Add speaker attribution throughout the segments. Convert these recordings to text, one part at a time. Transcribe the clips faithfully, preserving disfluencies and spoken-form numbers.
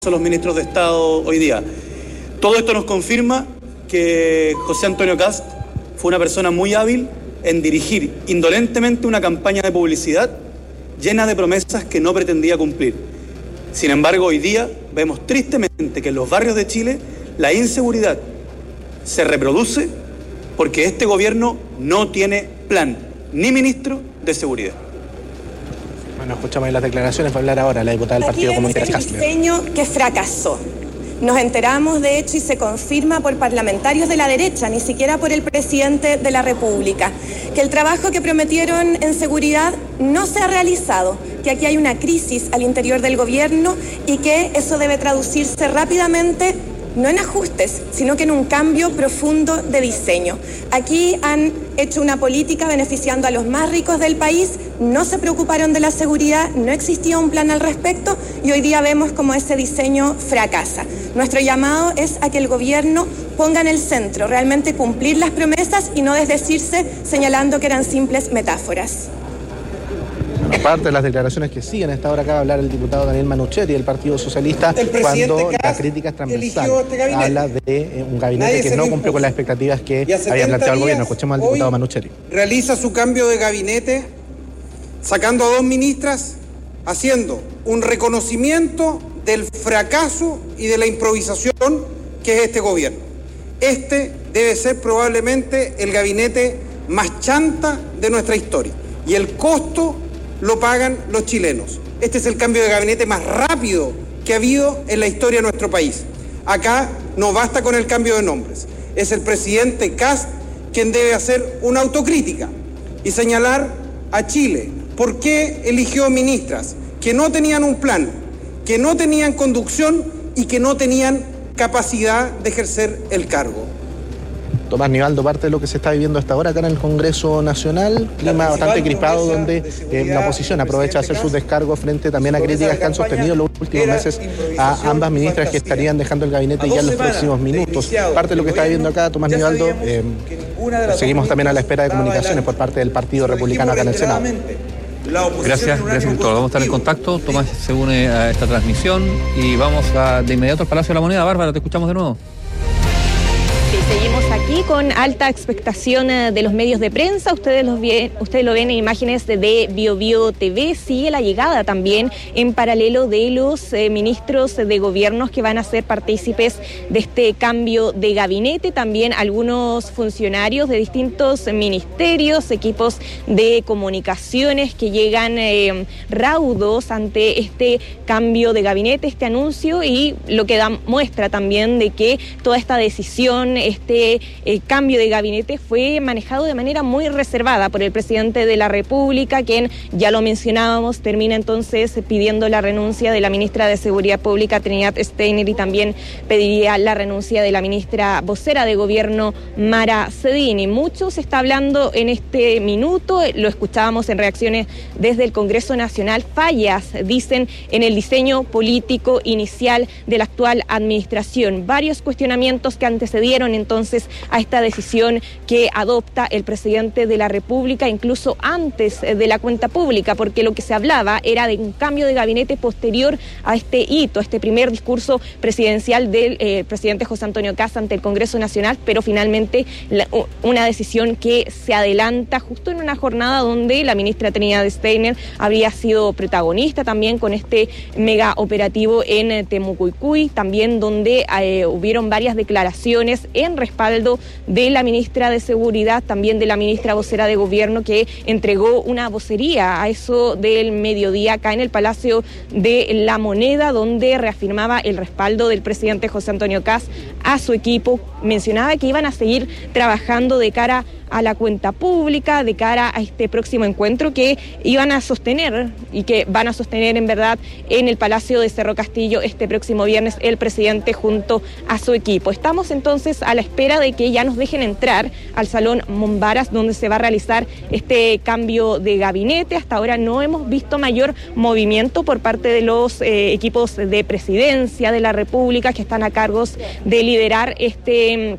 Speaker 1: a los ministros de Estado hoy día. Todo esto nos confirma que José Antonio Kast fue una persona muy hábil en dirigir indolentemente una campaña de publicidad llena de promesas que no pretendía cumplir. Sin embargo, hoy día vemos tristemente que en los barrios de Chile la inseguridad se reproduce porque este gobierno no tiene plan ni ministro de seguridad.
Speaker 2: Bueno, escuchamos ahí las declaraciones. Va a hablar ahora la diputada del Partido Comunista
Speaker 3: Kastler. Un diseño que fracasó. Nos enteramos, de hecho, y se confirma por parlamentarios de la derecha, ni siquiera por el presidente de la República, que el trabajo que prometieron en seguridad no se ha realizado, que aquí hay una crisis al interior del gobierno y que eso debe traducirse rápidamente no en ajustes, sino que en un cambio profundo de diseño. Aquí han hecho una política beneficiando a los más ricos del país, no se preocuparon de la seguridad, no existía un plan al respecto y hoy día vemos cómo ese diseño fracasa. Nuestro llamado es a que el gobierno ponga en el centro realmente cumplir las promesas y no desdecirse señalando que eran simples metáforas.
Speaker 2: Aparte de las declaraciones que siguen, a esta hora acaba de hablar el diputado Daniel Manuchetti del Partido Socialista cuando la crítica es transversal. Este habla de eh, un gabinete Nadie que no cumplió con las expectativas que había planteado el gobierno. Escuchemos al diputado Manuchetti.
Speaker 4: Realiza su cambio de gabinete sacando a dos ministras, haciendo un reconocimiento del fracaso y de la improvisación que es este gobierno. Este debe ser probablemente el gabinete más chanta de nuestra historia y el costo lo pagan los chilenos. Este es el cambio de gabinete más rápido que ha habido en la historia de nuestro país. Acá no basta con el cambio de nombres. Es el presidente Kast quien debe hacer una autocrítica y señalar a Chile por qué eligió ministras que no tenían un plan, que no tenían conducción y que no tenían capacidad de ejercer el cargo.
Speaker 2: Tomás Nivaldo, parte de lo que se está viviendo hasta ahora acá en el Congreso Nacional, clima bastante crispado donde eh, la oposición aprovecha a hacer sus descargos frente también a críticas que han sostenido los últimos meses a ambas ministras que estarían dejando el gabinete ya en los próximos minutos. Parte de lo que está viviendo acá Tomás Nivaldo, eh, seguimos también a la espera de comunicaciones por parte del Partido Republicano acá en el Senado.
Speaker 5: Gracias, gracias por todo. Vamos a estar en contacto. Tomás se une a esta transmisión y vamos a, de inmediato al Palacio de la Moneda. Bárbara, te escuchamos de nuevo.
Speaker 6: Sí, seguimos aquí con alta expectación de los medios de prensa. Ustedes, los bien, ustedes lo ven en imágenes de Bio Bio T V. Sigue la llegada también en paralelo de los eh, ministros de gobiernos que van a ser partícipes de este cambio de gabinete. También algunos funcionarios de distintos ministerios, equipos de comunicaciones que llegan eh, raudos ante este cambio de gabinete, este anuncio, y lo que da muestra también de que toda esta decisión, este eh, cambio de gabinete fue manejado de manera muy reservada por el presidente de la República, quien, ya lo mencionábamos, termina entonces pidiendo la renuncia de la ministra de Seguridad Pública, Trinidad Steiner, y también pediría la renuncia de la ministra vocera de Gobierno, Mara Cedini. Mucho se está hablando en este minuto, lo escuchábamos en reacciones desde el Congreso Nacional, fallas, dicen, en el diseño político inicial de la actual administración. Varios cuestionamientos que antecedieron entonces a esta decisión que adopta el presidente de la República, incluso antes de la cuenta pública, porque lo que se hablaba era de un cambio de gabinete posterior a este hito, a este primer discurso presidencial del eh, presidente José Antonio Kast ante el Congreso Nacional, pero finalmente la, una decisión que se adelanta justo en una jornada donde la ministra Trinidad Steiner habría sido protagonista también con este mega operativo en Temucuicui, también donde eh, hubieron varias declaraciones en respaldo de la ministra de Seguridad, también de la ministra vocera de Gobierno, que entregó una vocería a eso del mediodía acá en el Palacio de la Moneda, donde reafirmaba el respaldo del presidente José Antonio Kast a su equipo. Mencionaba que iban a seguir trabajando de cara a la cuenta pública, de cara a este próximo encuentro que iban a sostener y que van a sostener en verdad en el Palacio de Cerro Castillo este próximo viernes el presidente junto a su equipo. Estamos entonces a la espera de que ya nos dejen entrar al Salón Mombaras, donde se va a realizar este cambio de gabinete. Hasta ahora no hemos visto mayor movimiento por parte de los eh, equipos de presidencia de la República que están a cargo de liderar este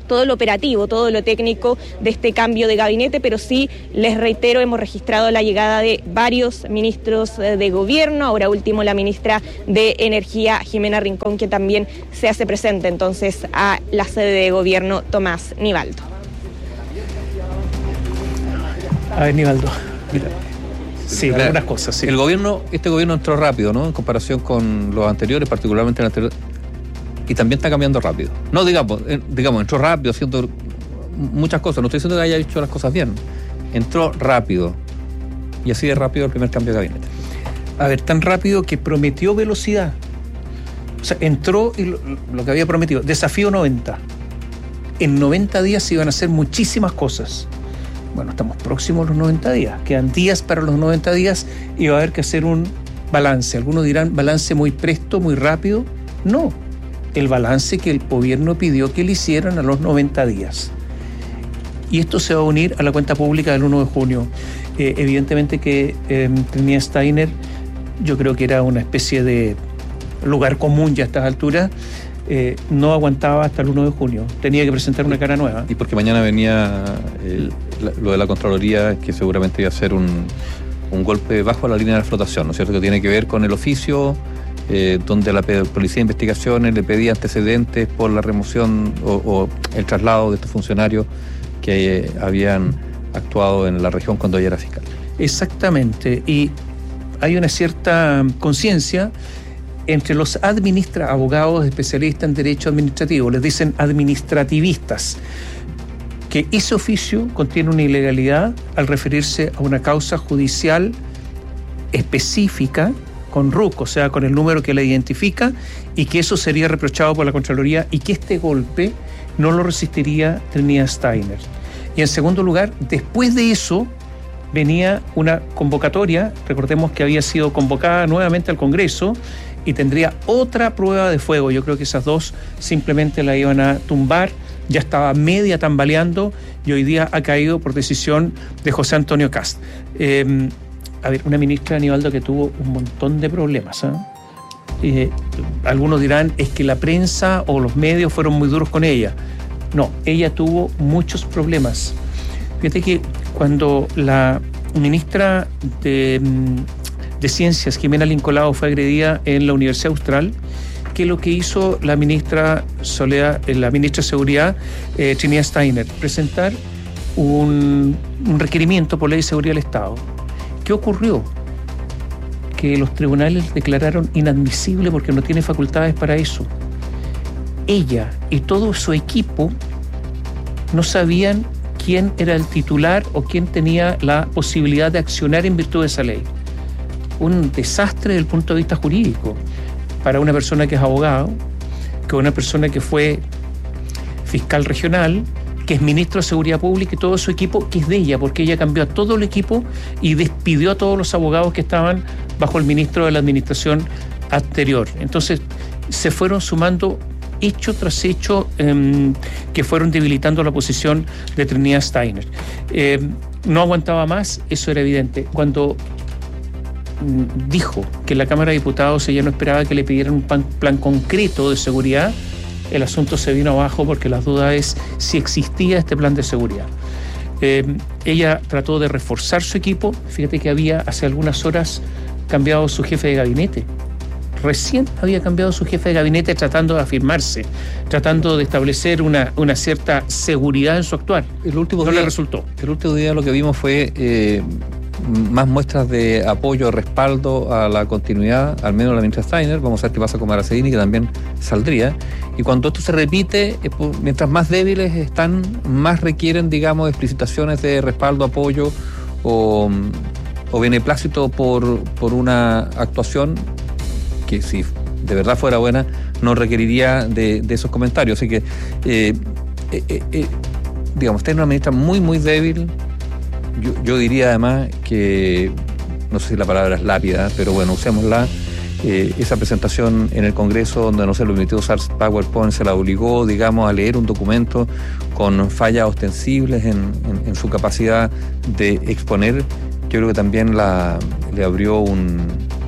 Speaker 6: todo lo operativo, todo lo técnico de este cambio de gabinete, pero sí, les reitero, hemos registrado la llegada de varios ministros de gobierno, ahora último la ministra de Energía, Jimena Rincón, que también se hace presente entonces a la sede de gobierno Tomás Nivaldo.
Speaker 7: A ver, Nivaldo, mira. Sí,
Speaker 5: Mira,
Speaker 7: algunas cosas, sí.
Speaker 5: El gobierno, este gobierno entró rápido, ¿no? En comparación con los anteriores, particularmente el anterior, y también está cambiando rápido. No, digamos, eh, digamos, entró rápido, haciendo muchas cosas. No estoy diciendo que haya hecho las cosas bien. Entró rápido. Y así de rápido el primer cambio de gabinete.
Speaker 7: A ver, tan rápido que prometió velocidad. O sea, entró y lo, lo que había prometido, desafío noventa. En noventa días se iban a hacer muchísimas cosas. Bueno, estamos próximos a los noventa días. Quedan días para los noventa días y va a haber que hacer un balance. Algunos dirán, balance muy presto, muy rápido. No, el balance que el gobierno pidió que le hicieran a los noventa días. Y esto se va a unir a la cuenta pública del uno de junio. Eh, evidentemente que eh, Trinidad Steiner, yo creo que era una especie de lugar común ya a estas alturas, eh, no aguantaba hasta el uno de junio. Tenía que presentar una cara nueva.
Speaker 5: Y porque mañana venía el, la, lo de la Contraloría, que seguramente iba a ser un, un golpe bajo la línea de la flotación, ¿no es cierto? Que tiene que ver con el oficio, eh, donde la Policía de Investigaciones le pedía antecedentes por la remoción o, o el traslado de estos funcionarios que eh, habían actuado en la región cuando ella era fiscal.
Speaker 7: Exactamente, y hay una cierta conciencia entre los administra abogados especialistas en derecho administrativo, les dicen administrativistas, que ese oficio contiene una ilegalidad al referirse a una causa judicial específica con R U C, o sea, con el número que la identifica, y que eso sería reprochado por la Contraloría y que este golpe no lo resistiría Trinidad Steiner. Y en segundo lugar, después de eso venía una convocatoria, recordemos que había sido convocada nuevamente al Congreso y tendría otra prueba de fuego. Yo creo que esas dos simplemente la iban a tumbar, ya estaba media tambaleando y hoy día ha caído por decisión de José Antonio Kast. Eh, a ver, una ministra, Aníbaldo, que tuvo un montón de problemas, ¿eh? Eh, algunos dirán, es que la prensa o los medios fueron muy duros con ella. No, ella tuvo muchos problemas. Fíjate que cuando la ministra de, de Ciencias, Jimena Lincolao, fue agredida en la Universidad Austral, que lo que hizo la ministra Soledad, la ministra de Seguridad, eh, Trinidad Steiner, presentar un, un requerimiento por ley de seguridad del Estado. ¿Qué ocurrió? Que los tribunales declararon inadmisible porque no tiene facultades para eso. Ella y todo su equipo no sabían quién era el titular o quién tenía la posibilidad de accionar en virtud de esa ley. Un desastre desde el punto de vista jurídico para una persona que es abogado, que una persona que fue fiscal regional, que es ministro de Seguridad Pública y todo su equipo, que es de ella, porque ella cambió a todo el equipo y despidió a todos los abogados que estaban bajo el ministro de la administración anterior. Entonces se fueron sumando hecho tras hecho eh, que fueron debilitando la posición de Trinidad Steiner. Eh, no aguantaba más, eso era evidente. Cuando mm, dijo que la Cámara de Diputados ella no esperaba que le pidieran un plan, plan concreto de seguridad, el asunto se vino abajo porque la duda es si existía este plan de seguridad. Eh, ella trató de reforzar su equipo. Fíjate que había hace algunas horas cambiado su jefe de gabinete. Recién había cambiado su jefe de gabinete tratando de afirmarse, tratando de establecer una, una cierta seguridad en su actuar.
Speaker 5: El último
Speaker 7: no
Speaker 5: día,
Speaker 7: le resultó.
Speaker 5: El último día lo que vimos fue eh, más muestras de apoyo, respaldo a la continuidad, al menos la ministra Steiner. Vamos a ver qué pasa con Maracedini, que también saldría. Y cuando esto se repite, eh, mientras más débiles están, más requieren, digamos, explicitaciones de respaldo, apoyo o, o beneplácito por, por una actuación que, si de verdad fuera buena, no requeriría de, de esos comentarios. Así que, eh, eh, eh, digamos, está en una ministra muy, muy débil. Yo, yo diría además que, no sé si la palabra es lápida, pero bueno, usémosla. Eh, esa presentación en el Congreso, donde no se le permitió usar PowerPoint, se la obligó, digamos, a leer un documento con fallas ostensibles en, en, en su capacidad de exponer. Yo creo que también la, le abrió un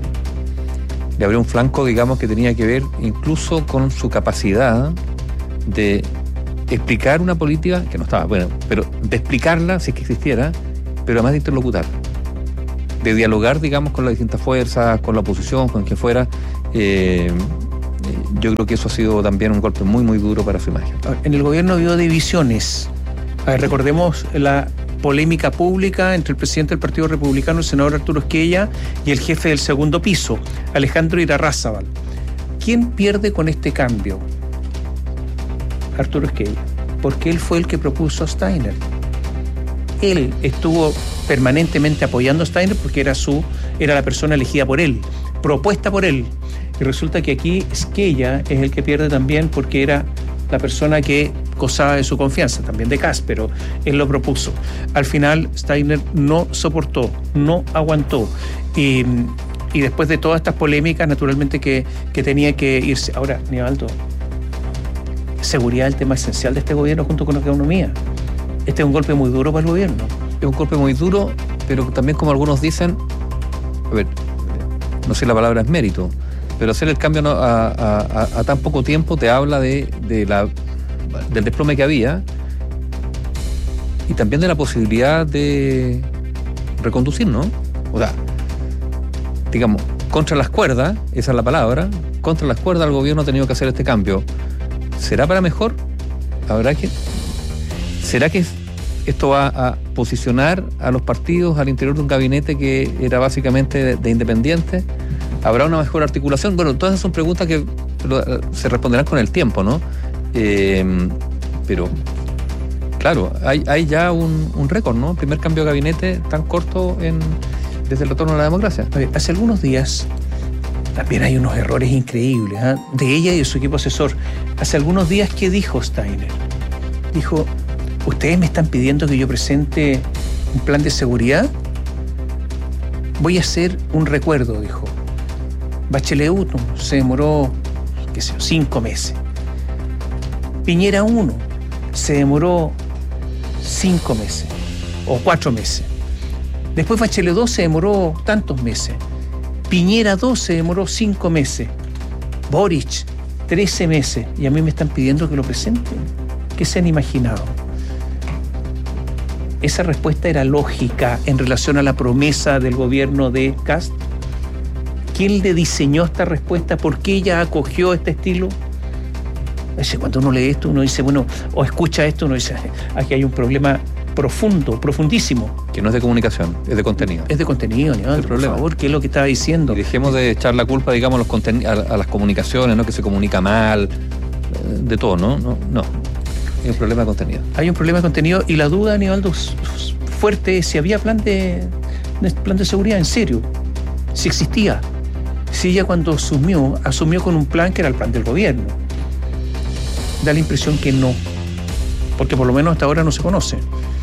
Speaker 5: le abrió un flanco, digamos, que tenía que ver incluso con su capacidad de explicar una política que no estaba, bueno, pero de explicarla, si es que existiera, pero además de interlocutar, de dialogar, digamos, con las distintas fuerzas, con la oposición, con quien fuera. Eh, yo creo que eso ha sido también un golpe muy, muy duro para su imagen.
Speaker 7: En el gobierno ha habido divisiones. A ver, recordemos la polémica pública entre el presidente del Partido Republicano, el senador Arturo Esquella, y el jefe del segundo piso, Alejandro Irarrázaval. ¿Quién pierde con este cambio? Arturo Esquella, porque él fue el que propuso a Steiner. Él estuvo permanentemente apoyando a Steiner porque era su, era la persona elegida por él, propuesta por él. Y resulta que aquí Esquella es el que pierde también porque era la persona que gozaba de su confianza, también de Kast, pero él lo propuso. Al final Steiner no soportó, no aguantó. Y, y después de todas estas polémicas, naturalmente que, que tenía que irse. Ahora, Nivaldo, seguridad es el tema esencial de este gobierno junto con la economía. Este es un golpe muy duro para el gobierno.
Speaker 5: Es un golpe muy duro, pero también, como algunos dicen, a ver, no sé si la palabra es mérito, pero hacer el cambio a, a, a, a tan poco tiempo te habla de, de la, del desplome que había y también de la posibilidad de reconducir, ¿no? O sea, digamos, contra las cuerdas, esa es la palabra, contra las cuerdas el gobierno ha tenido que hacer este cambio. ¿Será para mejor? ¿Habrá que...? ¿Será que esto va a posicionar a los partidos al interior de un gabinete que era básicamente de, de independientes? ¿Habrá una mejor articulación? Bueno, todas esas son preguntas que se responderán con el tiempo, ¿no? Eh, pero, claro, hay, hay ya un, un récord, ¿no? El primer cambio de gabinete tan corto en, desde el retorno a la democracia.
Speaker 7: Hace algunos días también hay unos errores increíbles, ¿eh? De ella y de su equipo asesor. Hace algunos días, ¿qué dijo Steiner? Dijo: ¿ustedes me están pidiendo que yo presente un plan de seguridad? Voy a hacer un recuerdo, dijo. Bachelet uno se demoró, qué sé yo, cinco meses. Piñera uno se demoró cinco meses o cuatro meses. Después Bachelet dos se demoró tantos meses. Piñera dos se demoró cinco meses. Boric, trece meses. Y a mí me están pidiendo que lo presenten. ¿Qué se han imaginado? ¿Esa respuesta era lógica en relación a la promesa del gobierno de Kast? ¿Quién le diseñó esta respuesta? ¿Por qué ella acogió este estilo? Cuando uno lee esto, uno dice, bueno, o escucha esto, uno dice, aquí hay un problema profundo, profundísimo.
Speaker 5: Que no es de comunicación, es de contenido.
Speaker 7: Es de contenido, ¿no? Por problema. favor, ¿qué es lo que estaba diciendo?
Speaker 5: Y dejemos de echar la culpa, digamos, a, los conten- a, a las comunicaciones, ¿no? Que se comunica mal, de todo, ¿no? No, no. Hay un problema de contenido.
Speaker 7: Hay un problema de contenido y la duda, Aníbaldo, fuerte es si había plan de, de plan de seguridad en serio, si existía. Si ella cuando asumió, asumió con un plan que era el plan del gobierno. Da la impresión que no, porque por lo menos hasta ahora no se conoce.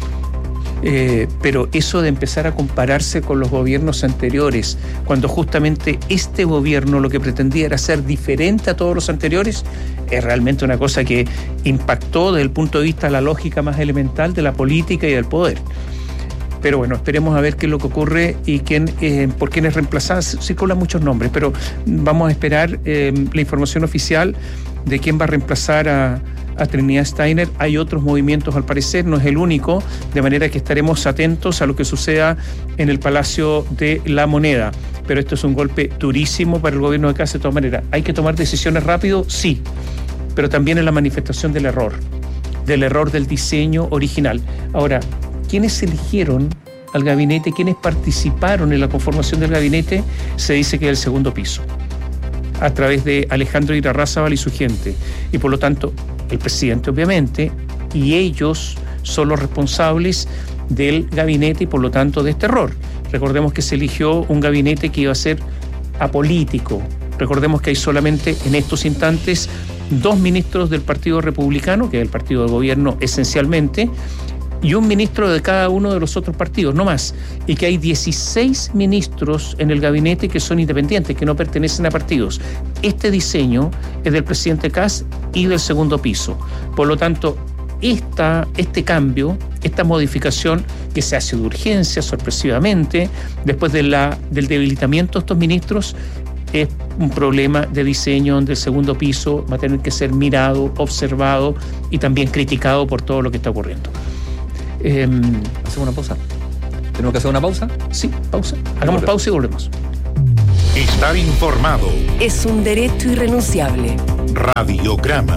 Speaker 7: Eh, pero eso de empezar a compararse con los gobiernos anteriores, cuando justamente este gobierno lo que pretendía era ser diferente a todos los anteriores, es realmente una cosa que impactó desde el punto de vista de la lógica más elemental de la política y del poder. Pero bueno, esperemos a ver qué es lo que ocurre y quién, eh, por quién es reemplazada. Circulan muchos nombres, pero vamos a esperar eh, la información oficial de quién va a reemplazar a, a Trinidad Steiner. Hay otros movimientos al parecer, no es el único, de manera que estaremos atentos a lo que suceda en el Palacio de la Moneda. Pero esto es un golpe durísimo para el gobierno de Kast de todas maneras. ¿Hay que tomar decisiones rápido? Sí, pero también es la manifestación del error, del error del diseño original. Ahora, ¿quiénes eligieron al gabinete? ¿Quiénes participaron en la conformación del gabinete? Se dice que es el segundo piso, a través de Alejandro Irarrázaval y su gente. Y por lo tanto, el presidente, obviamente, y ellos son los responsables del gabinete y por lo tanto de este error. Recordemos que se eligió un gabinete que iba a ser apolítico. Recordemos que hay solamente en estos instantes dos ministros del Partido Republicano, que es el partido del gobierno esencialmente, y un ministro de cada uno de los otros partidos, no más. Y que hay dieciséis ministros en el gabinete que son independientes, que no pertenecen a partidos. Este diseño es del presidente Kast y del segundo piso. Por lo tanto, esta, este cambio, esta modificación que se hace de urgencia, sorpresivamente, después de la, del debilitamiento de estos ministros, es un problema de diseño donde el segundo piso va a tener que ser mirado, observado y también criticado por todo lo que está ocurriendo. Eh,
Speaker 5: ¿Hacemos una pausa? ¿Tenemos que hacer una pausa?
Speaker 7: Sí, pausa. Hagamos pausa y volvemos.
Speaker 8: Estar informado
Speaker 9: es un derecho irrenunciable.
Speaker 8: Radiograma.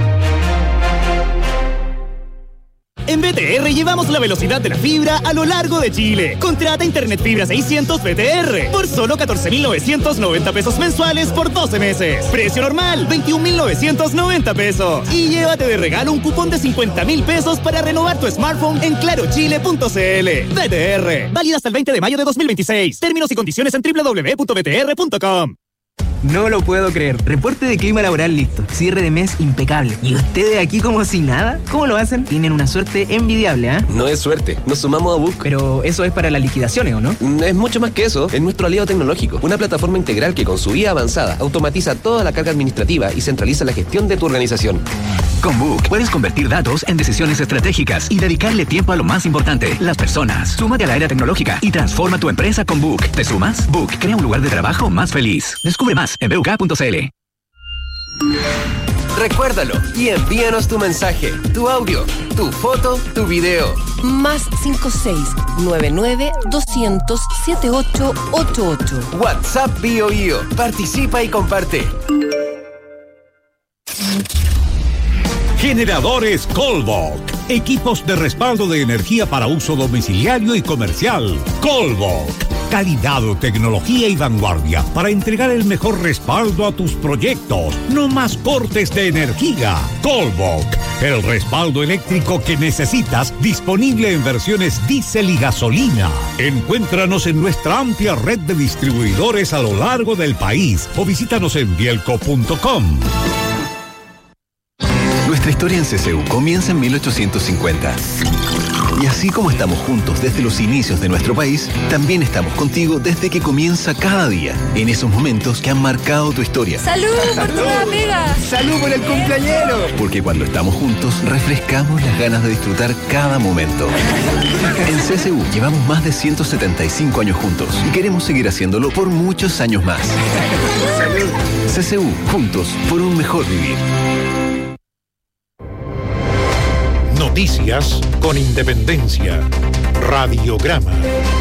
Speaker 10: En B T R llevamos la velocidad de la fibra a lo largo de Chile. Contrata Internet Fibra seiscientos B T R por solo catorce mil novecientos noventa pesos mensuales por doce meses. Precio normal, veintiún mil novecientos noventa pesos. Y llévate de regalo un cupón de cincuenta mil pesos para renovar tu smartphone en clarochile punto c l. B T R, válida hasta el veinte de mayo de dos mil veintiséis. Términos y condiciones en doble u doble u doble u punto b t r punto com.
Speaker 11: No lo puedo creer. Reporte de clima laboral listo. Cierre de mes impecable. ¿Y ustedes aquí como si nada? ¿Cómo lo hacen? Tienen una suerte envidiable, ¿ah? ¿eh?
Speaker 12: No es suerte. Nos sumamos a Book.
Speaker 11: Pero eso es para las liquidaciones, ¿o no?
Speaker 12: Es mucho más que eso. Es nuestro aliado tecnológico. Una plataforma integral que con su I A avanzada automatiza toda la carga administrativa y centraliza la gestión de tu organización.
Speaker 13: Con Book puedes convertir datos en decisiones estratégicas y dedicarle tiempo a lo más importante, las personas. Súmate a la era tecnológica y transforma tu empresa con Book. ¿Te sumas? Book crea un lugar de trabajo más feliz. Descubre más en b u k punto c l.
Speaker 12: Recuérdalo y envíanos tu mensaje, tu audio, tu foto, tu video.
Speaker 9: Más cinco seis nueve nueve doscientos setenta y ocho ochenta y ocho.
Speaker 12: WhatsApp Bio Bio. Participa y comparte.
Speaker 8: Generadores Colvolk. Equipos de respaldo de energía para uso domiciliario y comercial. Colvolk. Calidad, tecnología y vanguardia para entregar el mejor respaldo a tus proyectos. No más cortes de energía. Colvolk. El respaldo eléctrico que necesitas, disponible en versiones diésel y gasolina. Encuéntranos en nuestra amplia red de distribuidores a lo largo del país o visítanos en bielco punto com.
Speaker 14: Nuestra historia en C C U comienza en mil ochocientos cincuenta. Y así como estamos juntos desde los inicios de nuestro país, también estamos contigo desde que comienza cada día, en esos momentos que han marcado tu historia.
Speaker 15: ¡Salud por tu nueva pega!
Speaker 14: ¡Salud por el cumpleañero! Porque cuando estamos juntos, refrescamos las ganas de disfrutar cada momento. En C C U llevamos más de ciento setenta y cinco años juntos y queremos seguir haciéndolo por muchos años más. ¡Salud! C C U, juntos por un mejor vivir.
Speaker 8: Noticias con independencia. Radiograma.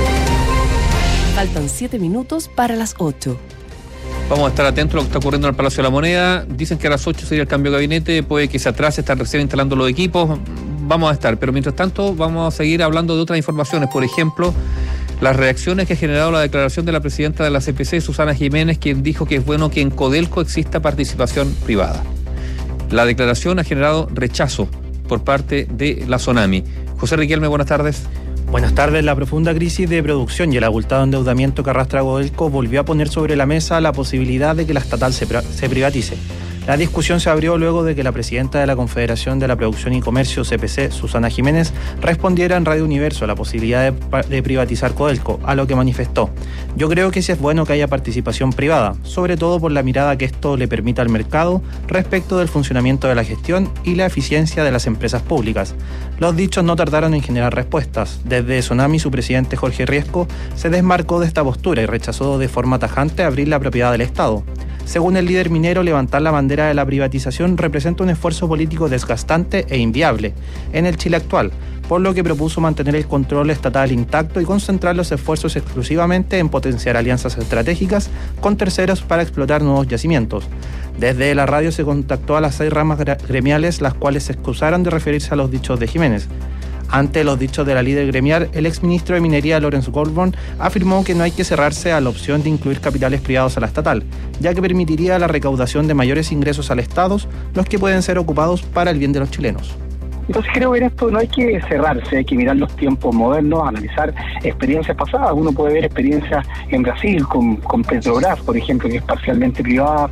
Speaker 9: Faltan siete minutos para las ocho.
Speaker 5: Vamos a estar atentos a lo que está ocurriendo en el Palacio de la Moneda. Dicen que a las ocho sería el cambio de gabinete, puede que se atrase, están recién instalando los equipos. Vamos a estar, pero mientras tanto vamos a seguir hablando de otras informaciones. Por ejemplo, las reacciones que ha generado la declaración de la presidenta de la C P C, Susana Jiménez, quien dijo que es bueno que en Codelco exista participación privada. La declaración ha generado rechazo por parte de la Sonami. José Riquelme, buenas tardes.
Speaker 16: Buenas tardes. La profunda crisis de producción y el abultado endeudamiento que arrastra Codelco volvió a poner sobre la mesa la posibilidad de que la estatal se, se privatice. La discusión se abrió luego de que la presidenta de la Confederación de la Producción y Comercio, C P C, Susana Jiménez, respondiera en Radio Universo a la posibilidad de, de privatizar Codelco, a lo que manifestó: yo creo que sí es bueno que haya participación privada, sobre todo por la mirada que esto le permita al mercado respecto del funcionamiento de la gestión y la eficiencia de las empresas públicas. Los dichos no tardaron en generar respuestas. Desde Sonami, su presidente Jorge Riesco se desmarcó de esta postura y rechazó de forma tajante abrir la propiedad del Estado. Según el líder minero, levantar la bandera de la privatización representa un esfuerzo político desgastante e inviable en el Chile actual, por lo que propuso mantener el control estatal intacto y concentrar los esfuerzos exclusivamente en potenciar alianzas estratégicas con terceros para explotar nuevos yacimientos. Desde la radio se contactó a las seis ramas gremiales, las cuales se excusaron de referirse a los dichos de Jiménez. Ante los dichos de la líder gremial, el exministro de Minería, Lawrence Goldborn, afirmó que no hay que cerrarse a la opción de incluir capitales privados a la estatal, ya que permitiría la recaudación de mayores ingresos al Estado, los que pueden ser ocupados para el bien de los chilenos.
Speaker 17: Entonces creo que en esto no hay que cerrarse, hay que mirar los tiempos modernos, analizar experiencias pasadas. Uno puede ver experiencias en Brasil con, con Petrobras, por ejemplo, que es parcialmente privada.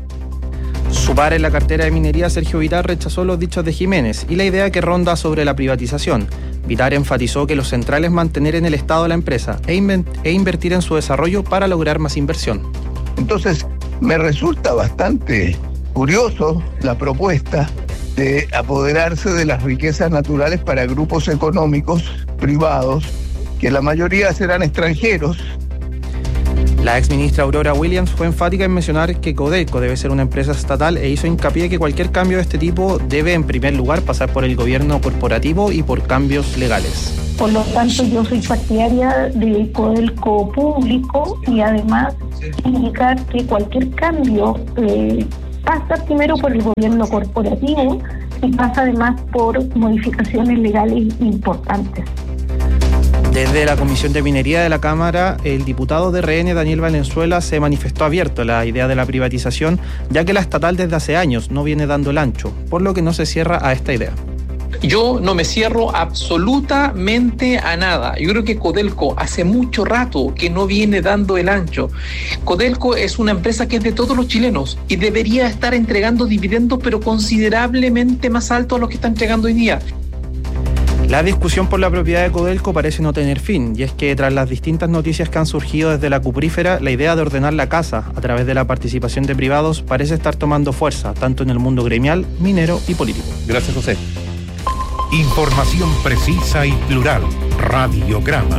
Speaker 16: Su par en la cartera de minería, Sergio Vitar, rechazó los dichos de Jiménez y la idea que ronda sobre la privatización. Vitar enfatizó que lo central es mantener en el Estado la empresa e, invent- e invertir en su desarrollo para lograr más inversión.
Speaker 18: Entonces, me resulta bastante curioso la propuesta de apoderarse de las riquezas naturales para grupos económicos privados, que la mayoría serán extranjeros.
Speaker 16: La exministra Aurora Williams fue enfática en mencionar que Codelco debe ser una empresa estatal e hizo hincapié que cualquier cambio de este tipo debe en primer lugar pasar por el gobierno corporativo y por cambios legales.
Speaker 19: Por lo tanto, yo soy partidaria del Codelco público y además indicar que cualquier cambio eh, pasa primero por el gobierno corporativo y pasa además por modificaciones legales importantes.
Speaker 16: Desde la Comisión de Minería de la Cámara, el diputado de R N, Daniel Valenzuela, se manifestó abierto a la idea de la privatización, ya que la estatal desde hace años no viene dando el ancho, por lo que no se cierra a esta idea.
Speaker 20: Yo no me cierro absolutamente a nada. Yo creo que Codelco hace mucho rato que no viene dando el ancho. Codelco es una empresa que es de todos los chilenos y debería estar entregando dividendos, pero considerablemente más altos a los que está entregando hoy día.
Speaker 16: La discusión por la propiedad de Codelco parece no tener fin, y es que tras las distintas noticias que han surgido desde la cuprífera, la idea de ordenar la casa a través de la participación de privados parece estar tomando fuerza, tanto en el mundo gremial, minero y político.
Speaker 5: Gracias, José.
Speaker 8: Información precisa y plural. Radiograma.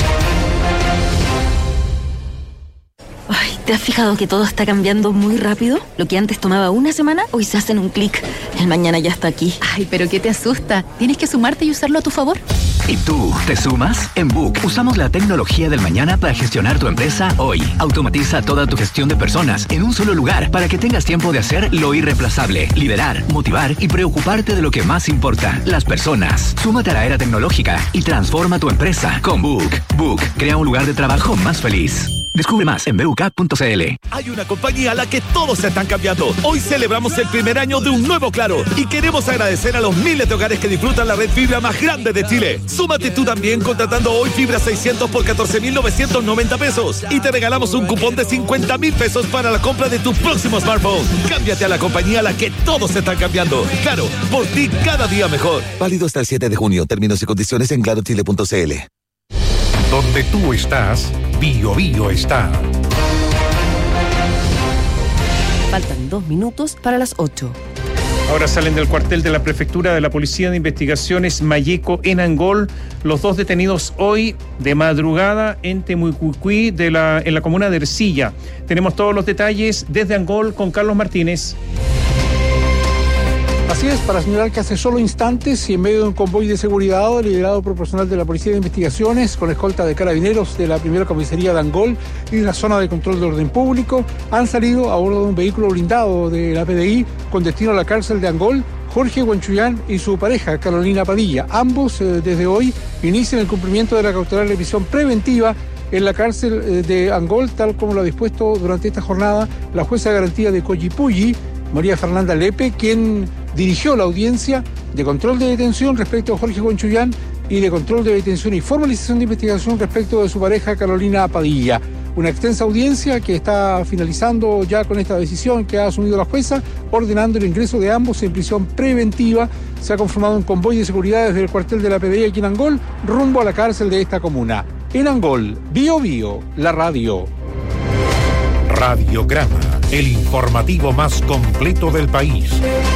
Speaker 21: Ay, ¿te has fijado que todo está cambiando muy rápido? Lo que antes tomaba una semana, hoy se hace en un clic. El mañana ya está aquí.
Speaker 22: Ay, pero ¿qué te asusta? Tienes que sumarte y usarlo a tu favor.
Speaker 13: ¿Y tú, te sumas? En Book usamos la tecnología del mañana para gestionar tu empresa hoy. Automatiza toda tu gestión de personas en un solo lugar para que tengas tiempo de hacer lo irreemplazable, liderar, motivar y preocuparte de lo que más importa, las personas. Súmate a la era tecnológica y transforma tu empresa con Book. Book crea un lugar de trabajo más feliz. Descubre más en b u k punto c l.
Speaker 23: Hay una compañía a la que todos se están cambiando. Hoy celebramos el primer año de un nuevo Claro y queremos agradecer a los miles de hogares que disfrutan la red fibra más grande de Chile. Súmate tú también contratando hoy fibra seiscientos por catorce mil novecientos noventa pesos y te regalamos un cupón de cincuenta mil pesos para la compra de tu próximo smartphone. Cámbiate a la compañía a la que todos se están cambiando. Claro, por ti cada día mejor.
Speaker 24: Válido hasta el siete de junio. Términos y condiciones en claro chile punto c l.
Speaker 8: Donde tú estás, Bio Bio está.
Speaker 9: Faltan dos minutos para las ocho.
Speaker 7: Ahora salen del cuartel de la Prefectura de la Policía de Investigaciones Mayeco en Angol los dos detenidos hoy de madrugada en Temucuicui de la, en la comuna de Ercilla. Tenemos todos los detalles desde Angol con Carlos Martínez.
Speaker 25: Así es, para señalar que hace solo instantes y en medio de un convoy de seguridad liderado por personal de la Policía de Investigaciones con escolta de carabineros de la primera comisaría de Angol y de la zona de control de orden público, han salido a bordo de un vehículo blindado de la P D I con destino a la cárcel de Angol, Jorge Huanchuyán y su pareja, Carolina Padilla. Ambos, eh, desde hoy, inician el cumplimiento de la cautelar de prisión preventiva en la cárcel de Angol, tal como lo ha dispuesto durante esta jornada la jueza de garantía de Coyipulli, María Fernanda Lepe, quien dirigió la audiencia de control de detención respecto a Jorge Huanchuyán y de control de detención y formalización de investigación respecto de su pareja Carolina Padilla. Una extensa audiencia que está finalizando ya con esta decisión que ha asumido la jueza, ordenando el ingreso de ambos en prisión preventiva. Se ha conformado un convoy de seguridad desde el cuartel de la P D I aquí en Angol, rumbo a la cárcel de esta comuna. En Angol, Bio Bio, la radio.
Speaker 8: Radiograma, el informativo más completo del país.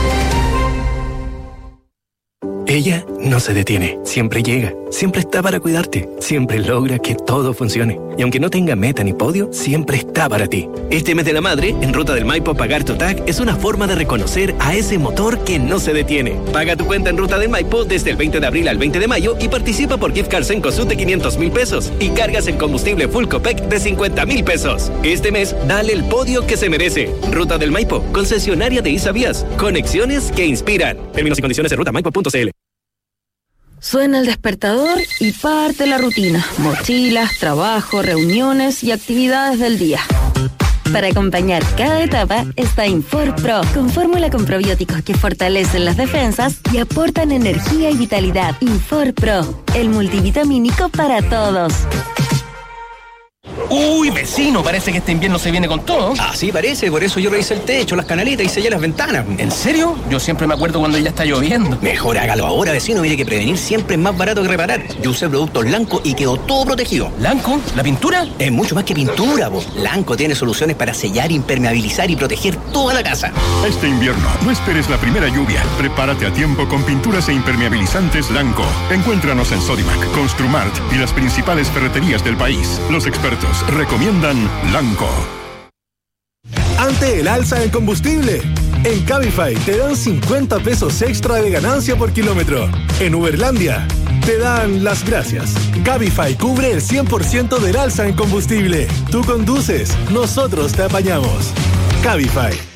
Speaker 26: Ella no se detiene, siempre llega, siempre está para cuidarte, siempre logra que todo funcione. Y aunque no tenga meta ni podio, siempre está para ti. Este mes de la madre, en Ruta del Maipo pagar tu T A C es una forma de reconocer a ese motor que no se detiene. Paga tu cuenta en Ruta del Maipo desde el veinte de abril al veinte de mayo y participa por gift cards en Cosut de quinientos mil pesos y cargas en combustible Full Copec de cincuenta mil pesos. Este mes, dale el podio que se merece. Ruta del Maipo, concesionaria de Isavías. Conexiones que inspiran. Términos y condiciones en ruta maipo punto c l.
Speaker 21: Suena el despertador y parte la rutina. Mochilas, trabajo, reuniones y actividades del día. Para acompañar cada etapa está Infor Pro, con fórmula con probióticos que fortalecen las defensas y aportan energía y vitalidad. Infor Pro, el multivitamínico para todos.
Speaker 10: Uy, vecino, parece que este invierno se viene con todo.
Speaker 11: Así parece, por eso yo revisé el techo, las canaletas y sellé las ventanas.
Speaker 10: ¿En serio? Yo siempre me acuerdo cuando ya está lloviendo.
Speaker 11: Mejor hágalo ahora, vecino, mire que prevenir siempre es más barato que reparar. Yo usé productos Lanco y quedó todo protegido.
Speaker 10: ¿Lanco? ¿La pintura?
Speaker 11: Es mucho más que pintura, vos. Lanco tiene soluciones para sellar, impermeabilizar y proteger toda la casa.
Speaker 27: Este invierno, no esperes la primera lluvia. Prepárate a tiempo con pinturas e impermeabilizantes Lanco. Encuéntranos en Sodimac, Construmart y las principales ferreterías del país. Los expertos expertos recomiendan Lanco.
Speaker 1: Ante el alza en combustible, en Cabify te dan cincuenta pesos extra de ganancia por kilómetro. En Uberlandia te dan las gracias. Cabify cubre el cien por ciento del alza en combustible. Tú conduces, nosotros te apañamos. Cabify.